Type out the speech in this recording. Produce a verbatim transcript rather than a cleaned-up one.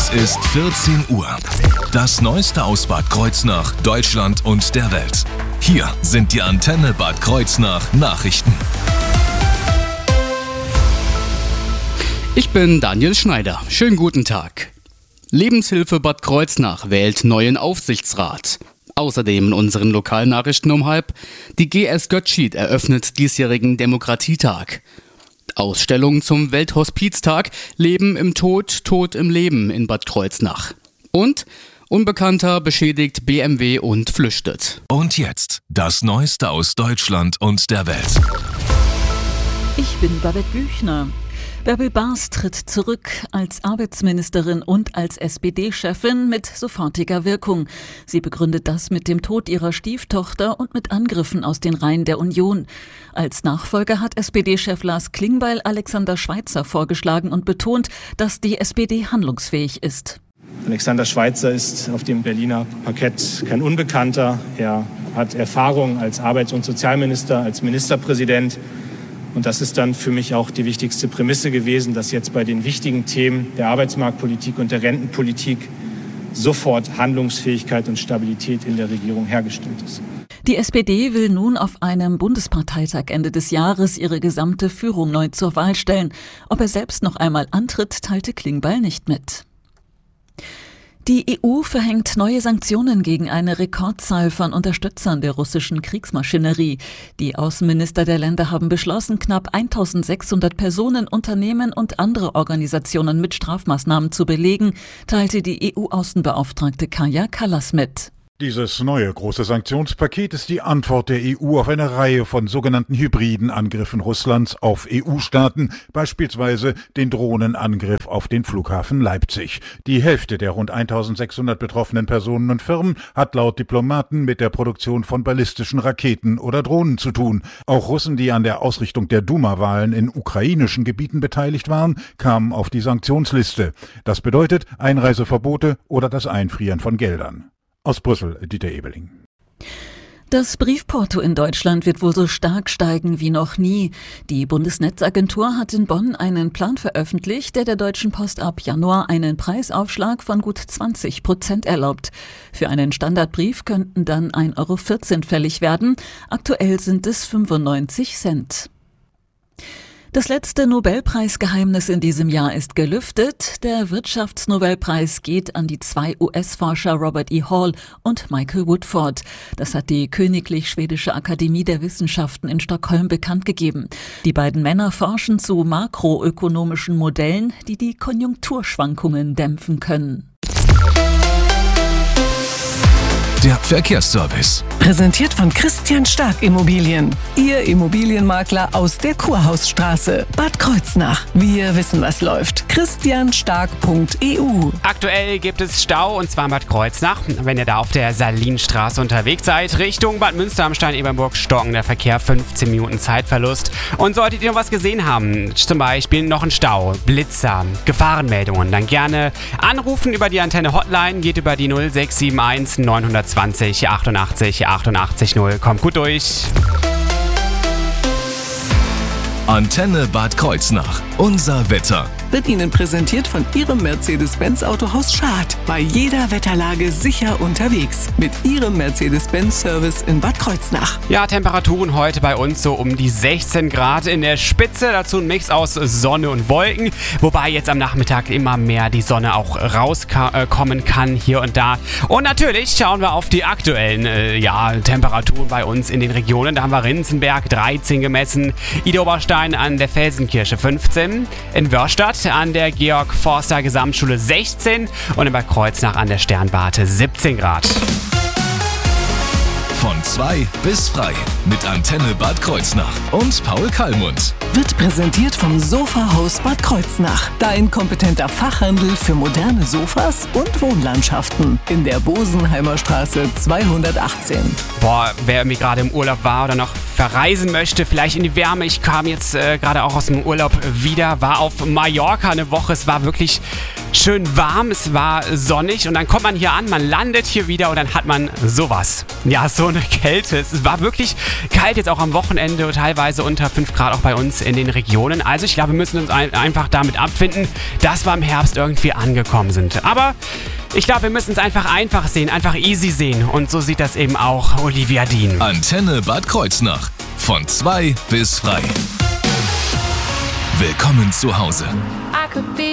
Es ist vierzehn Uhr. Das Neueste aus Bad Kreuznach, Deutschland und der Welt. Hier sind die Antenne Bad Kreuznach Nachrichten. Ich bin Daniel Schneider. Schönen guten Tag. Lebenshilfe Bad Kreuznach wählt neuen Aufsichtsrat. Außerdem in unseren Lokalnachrichten um halb: Die G S Götzschied eröffnet diesjährigen Demokratietag. Ausstellung zum Welthospiztag Leben im Tod, Tod im Leben in Bad Kreuznach. Und Unbekannter beschädigt B M W und flüchtet. Und jetzt das Neueste aus Deutschland und der Welt. Ich bin Babette Büchner. Bärbel Baas tritt zurück als Arbeitsministerin und als S P D-Chefin mit sofortiger Wirkung. Sie begründet das mit dem Tod ihrer Stieftochter und mit Angriffen aus den Reihen der Union. Als Nachfolger hat S P D-Chef Lars Klingbeil Alexander Schweitzer vorgeschlagen und betont, dass die S P D handlungsfähig ist. Alexander Schweitzer ist auf dem Berliner Parkett kein Unbekannter. Er hat Erfahrung als Arbeits- und Sozialminister, als Ministerpräsident. Und das ist dann für mich auch die wichtigste Prämisse gewesen, dass jetzt bei den wichtigen Themen der Arbeitsmarktpolitik und der Rentenpolitik sofort Handlungsfähigkeit und Stabilität in der Regierung hergestellt ist. Die S P D will nun auf einem Bundesparteitag Ende des Jahres ihre gesamte Führung neu zur Wahl stellen. Ob er selbst noch einmal antritt, teilte Klingbeil nicht mit. Die E U verhängt neue Sanktionen gegen eine Rekordzahl von Unterstützern der russischen Kriegsmaschinerie. Die Außenminister der Länder haben beschlossen, knapp eintausendsechshundert Personen, Unternehmen und andere Organisationen mit Strafmaßnahmen zu belegen, teilte die E U-Außenbeauftragte Kaja Kallas mit. Dieses neue große Sanktionspaket ist die Antwort der E U auf eine Reihe von sogenannten hybriden Angriffen Russlands auf E U-Staaten, beispielsweise den Drohnenangriff auf den Flughafen Leipzig. Die Hälfte der rund eintausendsechshundert betroffenen Personen und Firmen hat laut Diplomaten mit der Produktion von ballistischen Raketen oder Drohnen zu tun. Auch Russen, die an der Ausrichtung der Duma-Wahlen in ukrainischen Gebieten beteiligt waren, kamen auf die Sanktionsliste. Das bedeutet Einreiseverbote oder das Einfrieren von Geldern. Aus Brüssel, Dieter Ebeling. Das Briefporto in Deutschland wird wohl so stark steigen wie noch nie. Die Bundesnetzagentur hat in Bonn einen Plan veröffentlicht, der der Deutschen Post ab Januar einen Preisaufschlag von gut zwanzig Prozent erlaubt. Für einen Standardbrief könnten dann ein Euro vierzehn fällig werden. Aktuell sind es fünfundneunzig Cent. Das letzte Nobelpreisgeheimnis in diesem Jahr ist gelüftet. Der Wirtschaftsnobelpreis geht an die zwei U S-Forscher Robert E. Hall und Michael Woodford. Das hat die Königlich Schwedische Akademie der Wissenschaften in Stockholm bekannt gegeben. Die beiden Männer forschen zu makroökonomischen Modellen, die die Konjunkturschwankungen dämpfen können. Der Verkehrsservice. Präsentiert von Christian Stark Immobilien. Ihr Immobilienmakler aus der Kurhausstraße, Bad Kreuznach. Wir wissen, was läuft. christian stark punkt e u. Aktuell gibt es Stau, und zwar in Bad Kreuznach. Wenn ihr da auf der Salinstraße unterwegs seid, Richtung Bad Münster am Stein-Ebernburg stocken der Verkehr, fünfzehn Minuten Zeitverlust. Und solltet ihr noch was gesehen haben, zum Beispiel noch ein Stau, Blitzer, Gefahrenmeldungen, dann gerne anrufen über die Antenne Hotline, geht über die null sechs sieben eins neun zwanzig achtundachtzig achtundachtzig null. Kommt gut durch. Antenne Bad Kreuznach. Unser Wetter. Wird Ihnen präsentiert von Ihrem Mercedes-Benz Autohaus Schad. Bei jeder Wetterlage sicher unterwegs. Mit Ihrem Mercedes-Benz-Service in Bad Kreuznach. Ja, Temperaturen heute bei uns so um die sechzehn Grad in der Spitze. Dazu ein Mix aus Sonne und Wolken. Wobei jetzt am Nachmittag immer mehr die Sonne auch rauskommen kann hier und da. Und natürlich schauen wir auf die aktuellen äh, ja, Temperaturen bei uns in den Regionen. Da haben wir Rinzenberg dreizehn gemessen, Idar-Oberstein an der Felsenkirche fünfzehn, in Wörstadt an der Georg-Forster-Gesamtschule sechzehn und in Bad Kreuznach an der Sternwarte siebzehn Grad. Von zwei bis frei mit Antenne Bad Kreuznach und Paul Kallmund. Wird präsentiert vom Sofahaus Bad Kreuznach. Dein kompetenter Fachhandel für moderne Sofas und Wohnlandschaften. In der Bosenheimer Straße zweihundertachtzehn. Boah, wer irgendwie gerade im Urlaub war oder noch verreisen möchte, vielleicht in die Wärme. Ich kam jetzt äh, gerade auch aus dem Urlaub wieder, war auf Mallorca eine Woche. Es war wirklich schön warm, es war sonnig und dann kommt man hier an, man landet hier wieder und dann hat man sowas. Ja, so eine Kälte. Es war wirklich kalt jetzt auch am Wochenende, teilweise unter fünf Grad auch bei uns in den Regionen. Also ich glaube, wir müssen uns ein- einfach damit abfinden, dass wir im Herbst irgendwie angekommen sind. Aber ich glaube, wir müssen es einfach einfach sehen, einfach easy sehen und so sieht das eben auch Olivia Dean. Antenne Bad Kreuznach. Von zwei bis frei. Willkommen zu Hause.